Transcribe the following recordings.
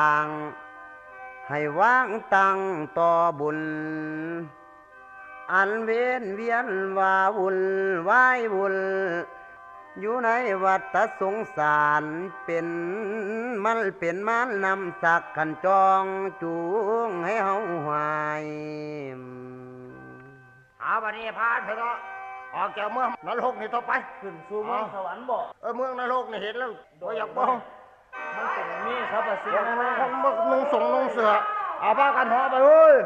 างให้วางตั้งต่อบุญอันเวียนว่าวุ่นวายวุ่นอยู่ในวัฏสงสารเป็นมันนำสักขันจองจูงให้เฮาหายบัดนี้พาเถอะเนาะออกจากเมืองนรกนี่ต่อไปขึ้นสู่เมืองสวรรค์บ่เมืองนรกนี่เห็นแล้วบ่อยากบ่มันเป็นมีครับว่าสินุ่งนุ่งเสื้อเอาพากันเหาะไปเอ้ย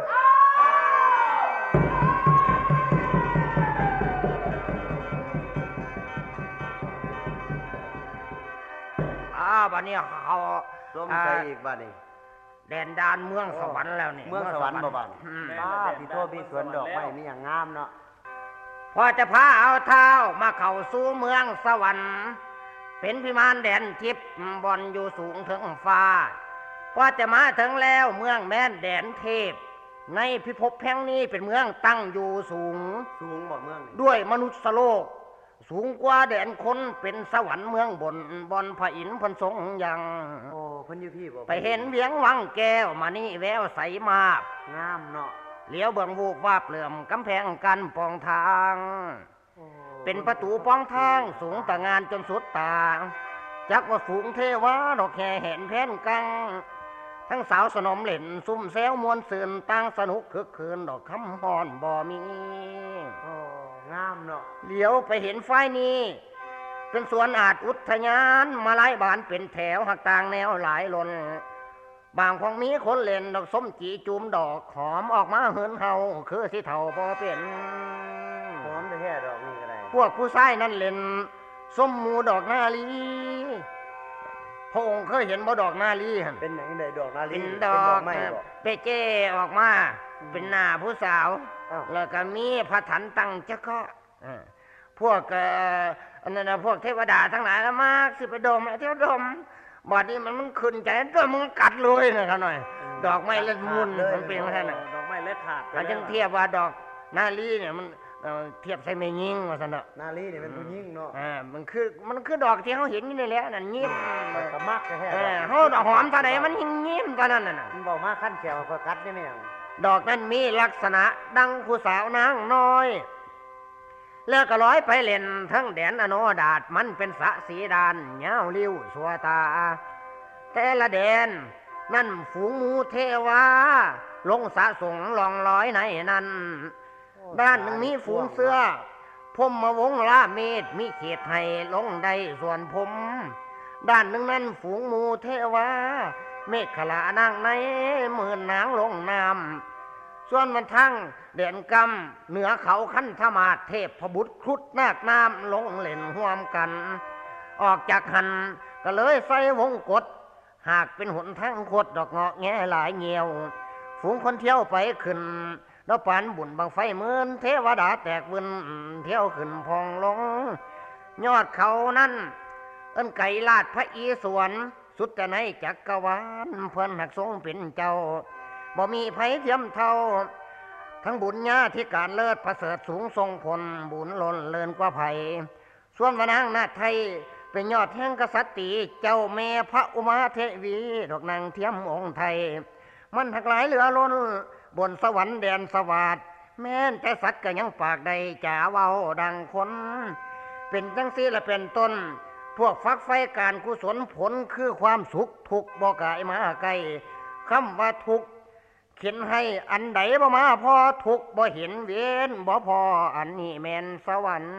บัดนี้เขาสวมใส่อีกบัดนี้แดนดานเมืองสวรรค์แล้วนี่เมืองสวรรค์บ่บัดที่โทษมีสวนดอกไม้มีอย่างงามเนาะพอจะพาเอาเท้ามาเข้าสู่เมืองสวรรค์เป็นพิมานแดนทิพย์บอนอยู่สูงถึงฟ้าพอจะมาถึงแล้วเมืองแม่นแดนเทพในพิภพแห่งนี้เป็นเมืองตั้งอยู่สูงบ่เมืองด้วยมนุษย์โลกสูงกว่าแดนคนเป็นสวรรค์เมืองบอนพระอินทร์เพิ่นทรงยังเพิ่นอยู่พี่บ่ไปเห็นเวียงวังแก้วมานี่แววใสมากงามเนาะเหลียวเบื้องวูบวาบเหลื่อมกำแพงกันปองทางเป็นประตูปองทางสูงตะงานจนสุดตาจักว่าฝูงเทวาดอกแห่เห็นแผ่นกังทั้งสาวสนมเล่นซุ่มแซวมวนซื่นตั้งสนุกคึกคืนดอกคำฮอนบ่มีงามเนาะเหลียวไปเห็นฝ่ายนี้เป็นสวนอาจอุทยานมาไล่บานเป็นแถวหักต่างแนวหลายล้นบางของมีคนเล่นดอกส้มจีจุ่มดอกหอมออกมาเหินเฮาคือสิเฒ่าพอเป็นหอมแท้ๆดอกนี้ก็ได้พวกผู้ชายนั่นเล่นส้มหมูดอกนาลีพระองค์เคยเห็นบ่ดอกนาลีหั่นเป็นหยังได้ดอกนาลีเป็นดอกไม้เปเจ้ออกมาเป็นหน้าผู้สาวแล้วก็มีพระถันตั้งจะเคาะพวกอันนั้นพวกเทวดาทั้งหลายก็มากสิไปดมเที่ยวดมบัดนี้มันขึ้นใจตัวมึงกัดเลยนะครับหน่อยดอกไม้เล็ดมุนมันเป็นแค่นั้นดอกไม้เล็ดขาดอันจังเทียบว่าดอกนาลีเนี่ยมันเทียบใส่ไม่ยิงว่าซั่นเนาะนาลีนี่เป็นผู้หญิงเนาะมันคือดอกที่เฮาเห็นอยู่นี่แหละนั่นยิ้มก็มักแท้เฮาดอกหอมเท่าใดมันยิ้มตอนนั้นน่ะมันเว้ามาคั่นแขวก็กัดได้แม่งดอกนั้นมีลักษณะดังผู้สาวนางน้อยแล้วก็ลอยไปเล่นทั้งแดนอโนดาตมันเป็นสะสีดานยาวลิ้วสัวตาแต่ละแดนนั่นฝูงหมูเทวาลงสะสงลองลอยในนั้นด้านหนึ่งมีฝูงเสือพมมาวงลาเมตมีเขตให้ลงได้ส่วนผมด้านหนึ่งนั้นฝูงหมูเทวาเมฆขลานางในหมื่นนางลงน้ำส่วนมันทั้งเด่นกำเหนือเขาขันธมาศเทพพบุตรครุฑนาคน้ำลงเล่นห่วมกันออกจากหันก็เลยใส่วงกฏหากเป็นหนทั้งโคตรดอกเงาะแงหลายเงียวฝูงคนเที่ยวไปขึ้นแล้วปานบุญบังไฟเหมือนเทวดาแตกวินเที่ยวขึ้นพองลงยอดเขานั้นเอิ้นไก่ลาดพระอีสวนสุดจะในจักรวาลเพิ่นหักทรงเป็นเจ้าบ่มีไผเทียมเท่าทั้งบุญญาที่การเลิศประเสริฐสูงทรงผลบุญล้นเลินกว่าไผส่วนพระนางนาไทยเป็นยอดแห่งกษัตริย์เจ้าแม่พระอุมาเทวีดอกนางเทียมองค์ไทยมันหักหลายเหลือล้นบนสวรรค์แดนสวัสดิ์แม้นแต่สัตว์ก็ยังปากใดจ่าเว้าดังคนเป็นจังซี่ละเป็นต้นพวกฟักไฟการกุศลผลคือความสุขทุกข์บ่กายมาไกลคำว่าทุกข์เขียนให้อันใดบ่มาพอทุกข์บ่เห็นเว้นบ่พออันนี้แม่นสวรรค์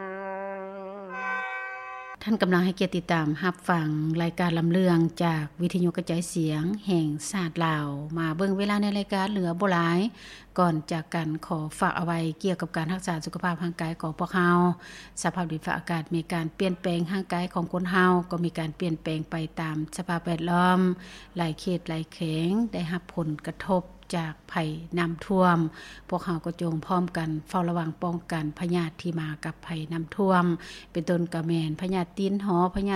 ท่านกำลังให้เกียรติติดตามรับฟังรายการลำเลืองจากวิทยุกระจายเสียงแห่งชาติลาวมาเบิ่งเวลาในรายการเหลือบ่หลายก่อนจากกันขอฝากเอาไว้เกี่ยวกับการรักษาสุขภาพร่างกายของพวกเราสภาพดินฟ้าอากาศมีการเปลี่ยนแปลงร่างกายของคนเฮาก็มีการเปลี่ยนแปลงไปตามสภาพแวดล้อมหลายเขตหลายแขวงได้รับผลกระทบจากภัยน้ำท่วมพวกเราก็จงพร้อมกันเฝ้าระวังป้องกันพยาธิที่มากับภัยน้ำท่วมเป็นต้นกระแมนพยาธิตีนหอพยา